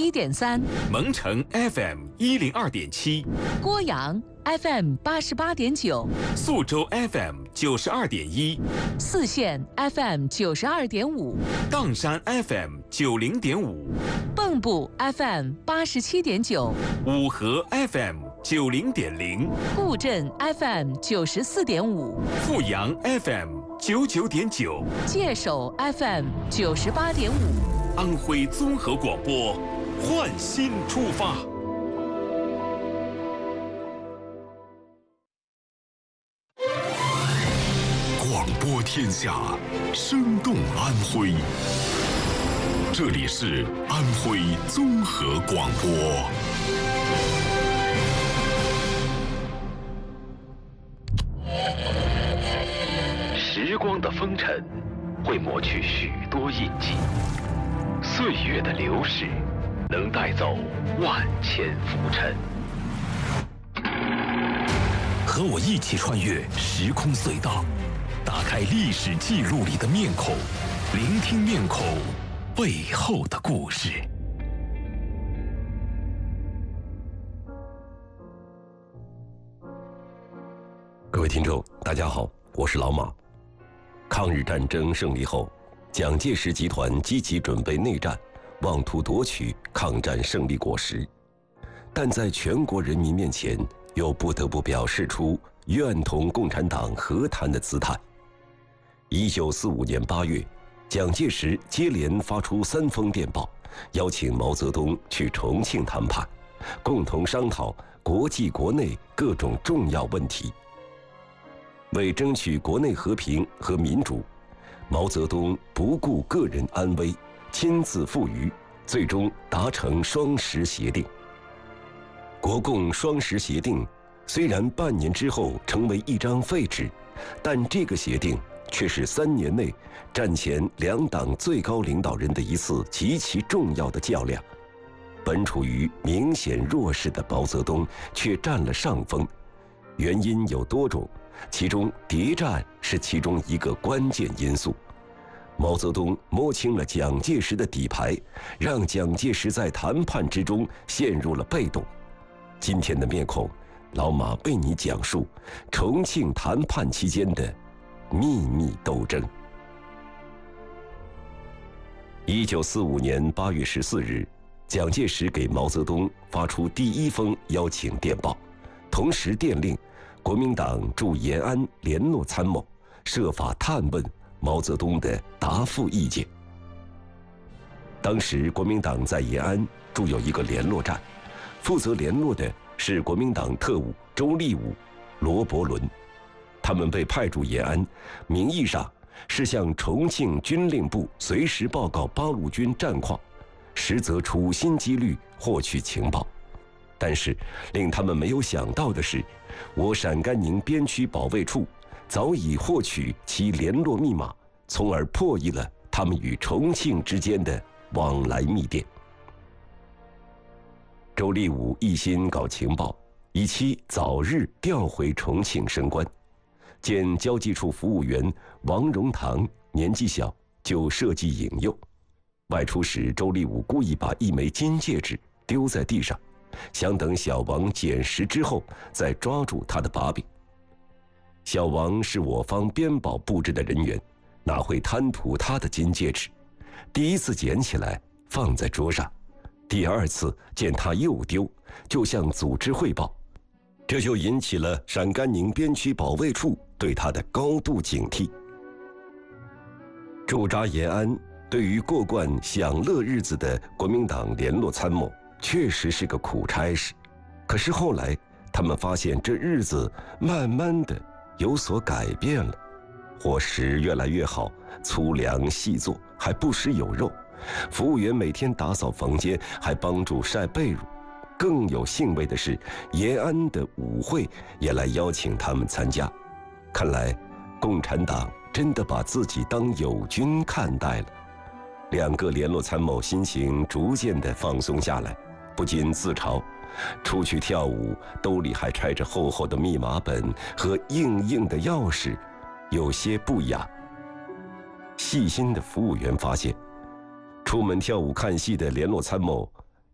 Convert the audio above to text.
91.3， 蒙城 FM 102.7， 郭阳 FM 88.9， 宿州 FM 92.1， 泗县 FM 92.5， 砀山 FM 90.5， 蚌埠 FM 87.9， 五河 FM 90.0， 固镇 FM 94.5， 富阳 FM 99.9， 界首 FM 98.5， 安徽综合广播，焕新出发。 广播天下，生动安徽。这里是安徽综合广播。 时光的风尘会抹去许多印记，岁月的流逝能带走万千浮尘。 和我一起穿越时空隧道，打开历史记录里的面孔，聆听面孔背后的故事。 各位听众，大家好，我是老马。抗日战争胜利后，蒋介石集团积极准备内战，妄图夺取抗战胜利果实，但在全国人民面前，又不得不表示出愿同共产党和谈的姿态。1945年8月，蒋介石接连发出3封电报，邀请毛泽东去重庆谈判，共同商讨国际国内各种重要问题。为争取国内和平和民主，毛泽东不顾个人安危，亲自赴渝，最终达成双十协定。国共双十协定虽然半年之后成为一张废纸，但这个协定却是3年内战前两党最高领导人的一次极其重要的较量。本处于明显弱势的毛泽东却占了上风，原因有多种，其中谍战是其中一个关键因素。毛泽东摸清了蒋介石的底牌，让蒋介石在谈判之中陷入了被动。今天的面孔，老马为你讲述重庆谈判期间的秘密斗争。1945年8月14日，蒋介石给毛泽东发出第1封邀请电报，同时电令国民党驻延安联络参谋设法探问毛泽东的答复意见。当时国民党在延安驻有一个联络站，负责联络的是国民党特务周立武、罗伯伦，他们被派驻延安，名义上是向重庆军令部随时报告八路军战况，实则处心积虑获取情报。但是令他们没有想到的是，我陕甘宁边区保卫处早已获取其联络密码，从而破译了他们与重庆之间的往来密电。周立武一心搞情报，以期早日调回重庆升官。见交际处服务员王荣堂年纪小，就设计引诱。外出时，周立武故意把一枚金戒指丢在地上，想等小王捡拾之后再抓住他的把柄。小王是我方边保布置的人员，哪会贪图他的金戒指？第1次捡起来放在桌上，第2次见他又丢，就向组织汇报，这就引起了陕甘宁边区保卫处对他的高度警惕。驻扎延安，对于过惯享乐日子的国民党联络参谋确实是个苦差事。可是后来他们发现这日子慢慢的有所改变了，伙食越来越好，粗粮细作，还不时有肉，服务员每天打扫房间，还帮助晒被褥。更有兴味的是，延安的舞会也来邀请他们参加。看来共产党真的把自己当友军看待了。2个联络参谋心情逐渐的放松下来，不禁自嘲，出去跳舞兜里还揣着厚厚的密码本和硬硬的钥匙，有些不雅。细心的服务员发现，出门跳舞看戏的联络参谋